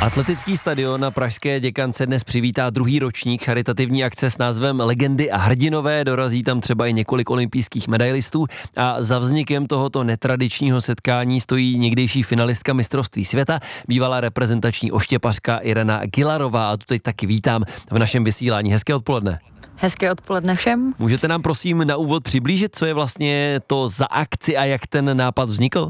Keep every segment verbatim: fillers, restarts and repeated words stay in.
Atletický stadion na pražské Děkance dnes přivítá druhý ročník charitativní akce s názvem Legendy a hrdinové. Dorazí tam třeba i několik olympijských medailistů a za vznikem tohoto netradičního setkání stojí někdejší finalistka mistrovství světa, bývalá reprezentační oštěpařka Irena Gylarová. A tu teď taky vítám v našem vysílání. Hezké odpoledne. Hezké odpoledne všem. Můžete nám prosím na úvod přiblížit, co je vlastně to za akci a jak ten nápad vznikl?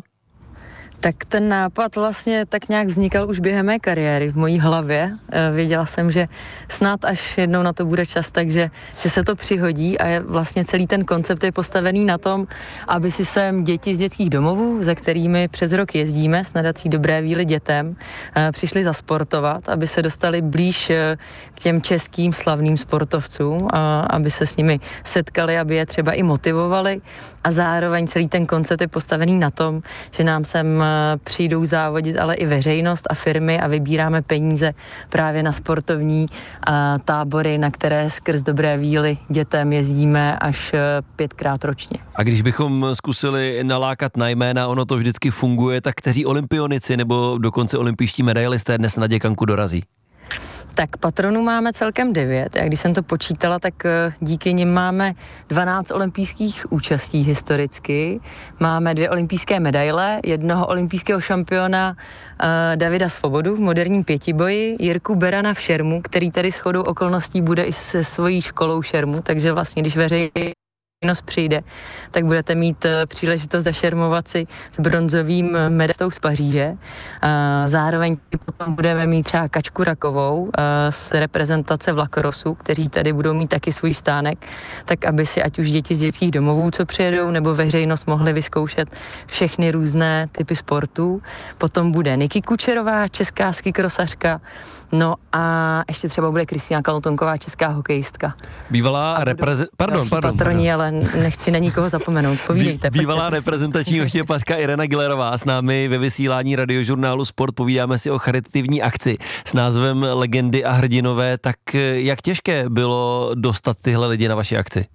Tak ten nápad vlastně tak nějak vznikal už během mé kariéry v mojí hlavě. Věděla jsem, že snad až jednou na to bude čas, takže že se to přihodí a je vlastně celý ten koncept je postavený na tom, aby si sem děti z dětských domovů, za kterými přes rok jezdíme s nadací Dobré víly dětem, přišli zasportovat, aby se dostali blíž k těm českým slavným sportovcům, aby se s nimi setkali, aby je třeba i motivovali a zároveň celý ten koncept je postavený na tom, že nám sem přijdou závodit, ale i veřejnost a firmy a vybíráme peníze právě na sportovní a, tábory, na které skrz Dobré víly dětem jezdíme až pětkrát ročně. A když bychom zkusili nalákat na jména, ono to vždycky funguje, tak kteří olympionici nebo dokonce olympijští medailisté dnes na Děkanku dorazí? Tak patronů máme celkem devět. Já když jsem to počítala, tak díky nim máme dvanáct olympijských účastí historicky. Máme dvě olympijské medaile, jednoho olympijského šampiona uh, Davida Svobodu v moderním pětiboji, Jirku Berana v šermu, který tady shodou okolností bude i se svojí školou šermu, takže vlastně když veřejnost přijde, tak budete mít příležitost zašermovat si s bronzovým medalistou z Paříže. Zároveň potom budeme mít třeba Kačku Rakovou z reprezentace v lacrossu, kteří tady budou mít taky svůj stánek, tak aby si ať už děti z dětských domovů, co přijedou, nebo veřejnost mohli vyzkoušet všechny různé typy sportů. Potom bude Niky Kučerová, česká skikrosařka, no a ještě třeba bude Kristýna Kaltonková, česká hokejistka. Bývalá repreze... Pardon, pardon. Patroni, ale nechci na nikoho zapomenout. Povídejte. Bí, bývalá reprezentační oštěpařka Irena Gylarová s námi ve vysílání radiožurnálu Sport. Povídáme si o charitativní akci s názvem Legendy a hrdinové. Tak jak těžké bylo dostat tyhle lidi na vaši akci?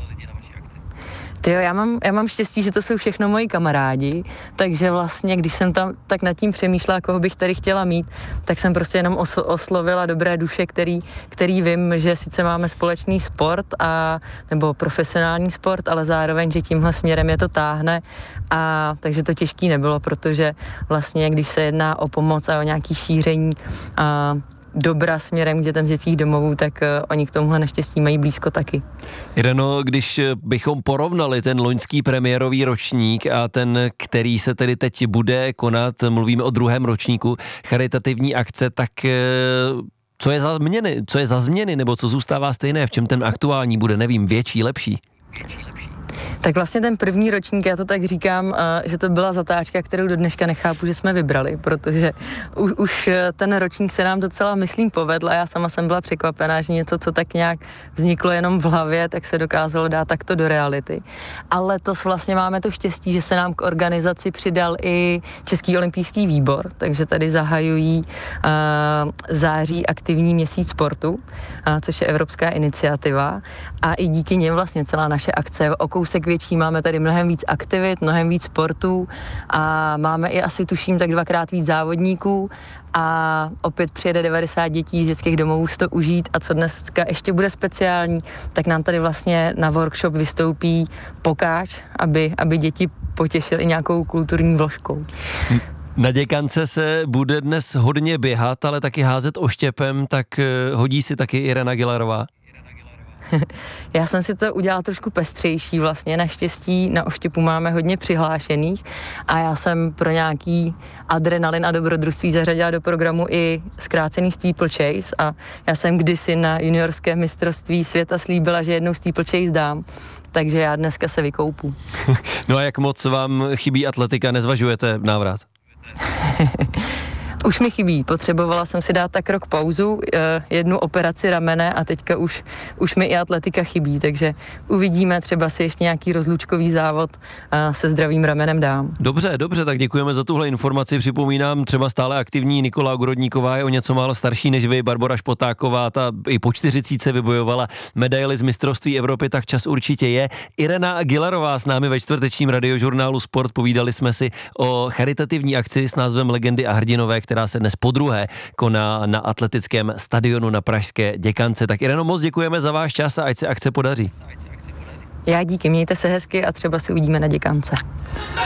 Tyjo, já mám, já mám štěstí, že to jsou všechno moji kamarádi, takže vlastně, když jsem tam tak nad tím přemýšlela, koho bych tady chtěla mít, tak jsem prostě jenom os- oslovila dobré duše, který, který vím, že sice máme společný sport, a, nebo profesionální sport, ale zároveň, že tímhle směrem je to táhne, a takže to těžký nebylo, protože vlastně, když se jedná o pomoc a o nějaký šíření a, dobra směrem k dětem z dětských domovů, tak uh, oni k tomuhle naštěstí mají blízko taky. Ireno, když bychom porovnali ten loňský premiérový ročník a ten, který se tedy teď bude konat, mluvíme o druhém ročníku charitativní akce, tak uh, co je za změny, co je za změny, nebo co zůstává stejné, v čem ten aktuální bude, nevím, větší, lepší? Větší, lepší. Tak vlastně ten první ročník, já to tak říkám, že to byla zatáčka, kterou do dneška nechápu, že jsme vybrali, protože už, už ten ročník se nám docela, myslím, povedl a já sama jsem byla překvapená, že něco, co tak nějak vzniklo jenom v hlavě, tak se dokázalo dát takto do reality. Ale letos vlastně máme to štěstí, že se nám k organizaci přidal i Český olympijský výbor, takže tady zahajují uh, září aktivní měsíc sportu, uh, což je evropská iniciativa, a i díky něm vlastně celá naše akce je o kousek větší, máme tady mnohem víc aktivit, mnohem víc sportů a máme i asi tuším tak dvakrát víc závodníků a opět přijede devadesát dětí z dětských domovů si to užít, a co dneska ještě bude speciální, tak nám tady vlastně na workshop vystoupí pokáč, aby, aby děti potěšily nějakou kulturní vložkou. Na Děkance se bude dnes hodně běhat, ale taky házet oštěpem, tak hodí si taky Irena Gylarová? Já jsem si to udělala trošku pestřejší vlastně, naštěstí na oštěpu máme hodně přihlášených a já jsem pro nějaký adrenalin a dobrodružství zařadila do programu i zkrácený steeplechase a já jsem kdysi na juniorské mistrovství světa slíbila, že jednou steeplechase dám, takže já dneska se vykoupu. No a jak moc vám chybí atletika, nezvažujete návrat? Už mi chybí, potřebovala jsem si dát tak rok pauzu, jednu operaci ramene a teďka už, už mi i atletika chybí, takže uvidíme, třeba si ještě nějaký rozlučkový závod se zdravým ramenem dám. Dobře, dobře, tak děkujeme za tuhle informaci. Připomínám, třeba stále aktivní Nikola Ogrodníková je o něco málo starší než vy, Barbora Špotáková, ta i po čtyřicítce vybojovala medaili z mistrovství Evropy, tak čas určitě je. Irena Gylarová s námi ve čtvrtečním radiožurnálu Sport, povídali jsme si o charitativní akci s názvem Legendy a hrdinové, která se dnes podruhé koná na atletickém stadionu na pražské Děkance. Tak Ireno, moc děkujeme za váš čas a ať se akce podaří. Já díky, mějte se hezky a třeba si uvidíme na Děkance.